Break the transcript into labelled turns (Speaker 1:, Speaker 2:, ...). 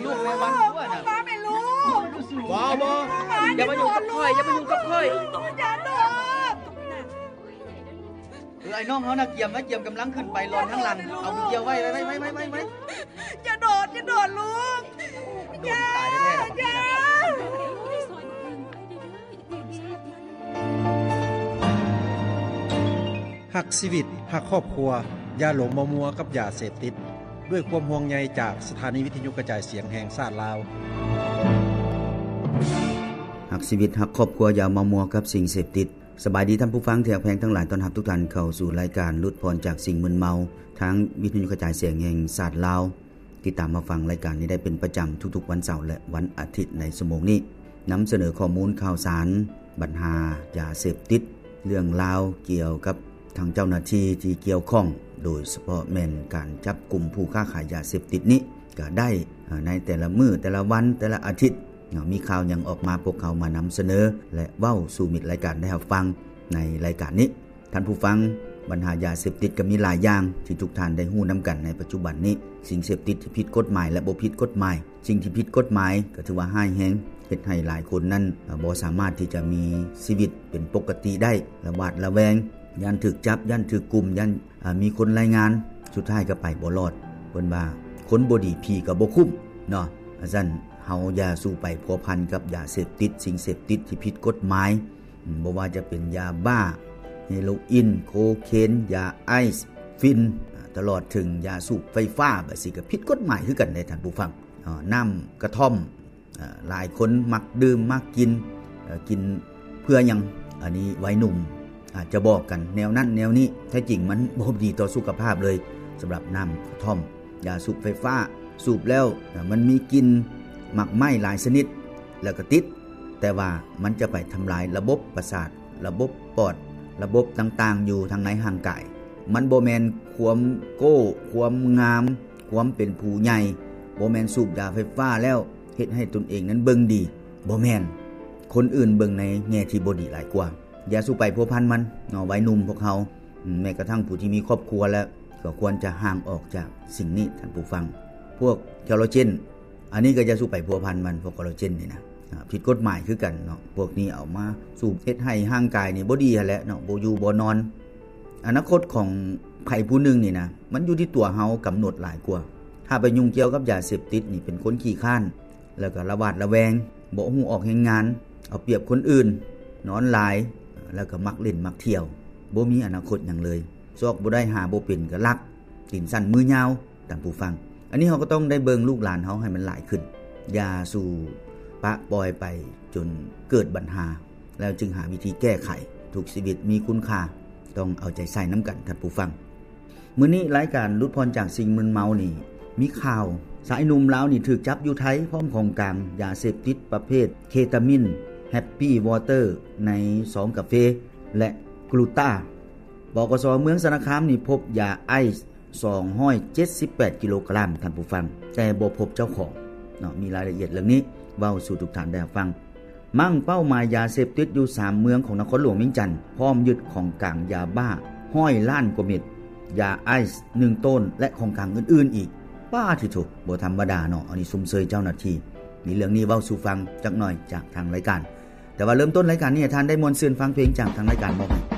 Speaker 1: ลูกแม่วันด้วยน่ะ
Speaker 2: ป้าไม่รู้
Speaker 1: บ่อย่ามายุ่งกับค่อยอย่ามายุ่งกับค่อย
Speaker 2: อย่าโดด
Speaker 1: ไอ้น้องเขาน่ะเกี่ยมกำลังขึ้นไปลอยข้างหลังเอาเกี่ยวไว้
Speaker 2: อย่าโดดลูก
Speaker 1: โดนตายแน่ๆ
Speaker 2: อย่า
Speaker 3: หักชีวิตหักครอบครัวอย่าหลงมัวกับยาเสพติดด้วยความห่วงใยจากสถานีวิทยุกระจายเสียงแห่งชาติลาว
Speaker 4: หักชีวิตหักครอบครัวอย่ามัวกับสิ่งเสพติดสบายดีท่านผู้ฟังที่รักแพงทั้งหลายต้อนรับทุกท่านเข้าสู่รายการหลุดพ้นจากสิ่งมึนเมาทางวิทยุกระจายเสียงแห่งชาติลาวติดตามมาฟังรายการนี้ได้เป็นประจำทุกๆวันเสาร์และวันอาทิตย์ในชั่วโมงนี้นำเสนอข้อมูลข่าวสารปัญหายาเสพติดเรื่องราวเกี่ยวกับทางเจ้าหน้าที่ที่เกี่ยวข้องโดยเฉพาะแม่นการจับกลุ่มผู้ค้าขายยาเสพติดนี้ก็ได้ในแต่ละมื้อแต่ละวันแต่ละอาทิตย์มีข่าวยังออกมาพวกเขามานำเสนอและเว้าสู่มิตรรายการได้รับฟังในรายการนี้ท่านผู้ฟังปัญหายาเสพติดก็มีหลายอย่างที่ทุกท่านได้ฮู้นํากันในปัจจุบันนี้สิ่งเสพติดที่ผิดกฎหมายและบ่ผิดกฎหมายสิ่งที่ผิดกฎหมายก็ถือว่าร้ายแรงเฮ็ดให้หลายคนนั้นบ่สามารถที่จะมีชีวิตเป็นปกติได้ระบาดระแวงย่านถูกจับย่านถูกกุมย่านมีคนรายงานสุดท้ายก็ไปบ่รอดเพิ่นว่าคนบ่ดีผีก็บ่คุ้มเนาะอาจารย์เฮาอย่าสู่ไปพัวพันกับยาเสพติดสิ่งเสพติดที่ผิดกฎหมายบ่ว่าจะเป็นยาบ้าเฮโรอีนโคเคนยาไอซ์ฟินตลอดถึงยาสูบไฟฟ้าแบบสิก็ผิดกฎหมายคือกันได้ท่านผู้ฟังน้ำกระท่อมหลายคนมักดื่มมักกินเพื่อหยังอันนี้วัยหนุ่มอาจจะบอกกันแนวนั้นแนวนี้แท้จริงมันบ่ดีต่อสุขภาพเลยสำหรับน้ำกระท่อมยาสูบไฟฟ้าสูบแล้วมันมีกลิ่นหมักไหม้หลายชนิดแล้วก็ติดแต่ว่ามันจะไปทำลายระบบประสาทระบบปอดระบบต่างๆอยู่ทางในร่างกายมันบ่แม่นความโก้ความงามความเป็นผู้ใหญ่บ่แม่นสูบยาไฟฟ้าแล้วเฮ็ดให้ตนเองนั้นเบิ่งดีบ่แม่นคนอื่นเบิ่งในแง่ที่บ่ดีหลายกว่าอย่าสู่ไปพัวพันมันเนาะวัยหนุ่มพวกเฮาแม้กระทั่งผู้ที่มีครอบครัวแล้วก็ควรจะห่างออกจากสิ่งนี้ท่านผู้ฟังพวกคอลลาเจนอันนี้ก็จะสู่ไปพัวพันมันพวกคอลลาเจนนี่นะผิดกฎหมายคือกันเนาะพวกนี้เอามาสูบเฮ็ดให้ร่างกายนี่บ่ดีหั่นแหละเนาะบ่อยู่บ่นอนอนาคตของไผผู้นึงนี่นะมันอยู่ที่ตัวเฮากำหนดหลายกว่าถ้าไปยุ่งเกี่ยวกับยาเสพติดนี่เป็นคนขี้ข้านแล้วก็ระบาดระแวงบ่ฮู้ออกแห่งงานเอาเปรียบคนอื่นนอนหลายแล้วก็มักเล่นมักเที่ยวบ่มีอนาคตหยังเลยซอกบ่ได้หาบ่เป็นก็ลักตีนสั้นมือยาวท่านผู้ฟังอันนี้เฮาก็ต้องได้เบิ่งลูกหลานเฮาให้มันหลายขึ้นอย่าสู่ปะปล่อยไปจนเกิดปัญหาแล้วจึงหาวิธีแก้ไขทุกชีวิตมีคุณค่าต้องเอาใจใส่นํากันท่านผู้ฟังมื้อนี้รายการหลุดพ้นจากสิ่งมึนเมานี่มีข่าวสายหนุ่มลาวนี่ถูกจับอยู่ไทยพร้อมของกลางยาเสพติดประเภทเคตามินแฮปปี้วอเตอร์ใน2กาเฟและกลูตาบกสเมืองสารคามนี่พบยาไอซ์278กิโลกรัมท่านผู้ฟังแต่บ่พบเจ้าของเนาะมีรายละเอียดเรื่องนี้เว้าสู่ทุกท่านได้ฟังมั่งเป้าหมายยาเสพติดอยู่3เมืองของนครหลวงเวียงจันทน์พร้อมยึดของกลางยาบ้า100ล้านกว่าเม็ดยาไอซ์1ต้นและของกลางอื่นๆอีกป้าที่ถูกบ่ธรรมดาเนาะอันนี้ซุมเซยเจ้าหน้าที่มีเรื่องนี้เว้าสู่ฟังจักหน่อยจากทางรายการแต่ว่าเริ่มต้นรายการนี้ท่านได้มวลซืนฟังเพลงจากทางรายการบ่ให้